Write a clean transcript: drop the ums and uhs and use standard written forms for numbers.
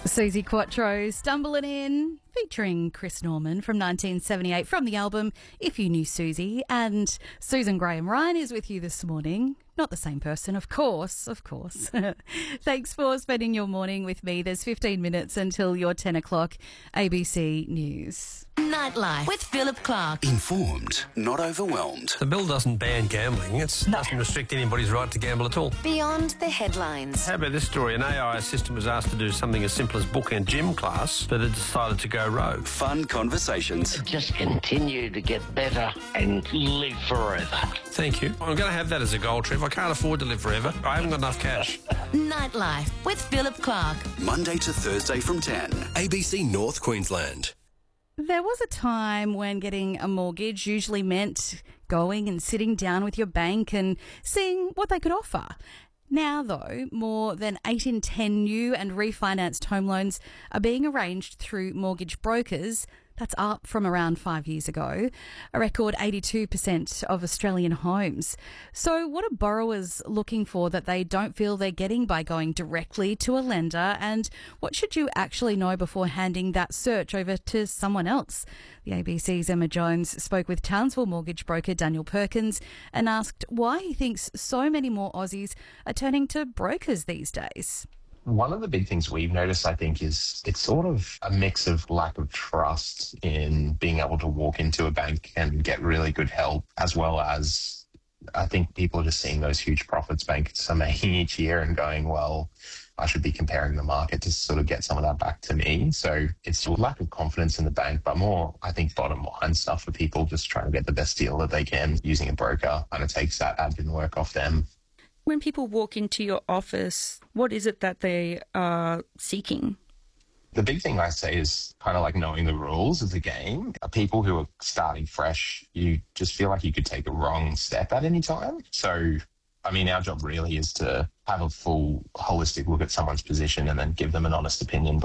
Suzi Quatro stumbling in, featuring Chris Norman from 1978 from the album If You Knew Suzi. And Susan Graham Ryan is with you this morning. Not the same person, of course. Thanks for spending your morning with me. There's 15 minutes until your 10 o'clock ABC News. Nightlife with Philip Clark. Informed, not overwhelmed. The bill doesn't ban gambling. It doesn't restrict anybody's right to gamble at all. Beyond the headlines. How about this story? An AI assistant was asked to do something as simple as book a gym class, but it decided to go rogue. Fun conversations. Just continue to get better and live forever. Thank you. I'm going to have that as a goal, Trev. I can't afford to live forever. I haven't got enough cash. Nightlife with Philip Clark. Monday to Thursday from 10. ABC North Queensland. There was a time when getting a mortgage usually meant going and sitting down with your bank and seeing what they could offer. Now, though, more than 8 in 10 new and refinanced home loans are being arranged through mortgage brokers. That's up from around 5 years ago, a record 82% of Australian homes. So what are borrowers looking for that they don't feel they're getting by going directly to a lender? And what should you actually know before handing that search over to someone else? The ABC's Emma Jones spoke with Townsville mortgage broker Daniel Perkins and asked why he thinks so many more Aussies are turning to brokers these days. One of the big things we've noticed, I think, is it's sort of a mix of lack of trust in being able to walk into a bank and get really good help, as well as I think people are just seeing those huge profits banks are making each year and going, well, I should be comparing the market to sort of get some of that back to me. So it's a lack of confidence in the bank, but more, I think, bottom line stuff for people just trying to get the best deal that they can using a broker, and it takes that admin work off them. When people walk into your office, what is it that they are seeking? The big thing I say is kind of like knowing the rules of the game. People who are starting fresh, you just feel like you could take a wrong step at any time. So, I mean, our job really is to have a full holistic look at someone's position and then give them an honest opinion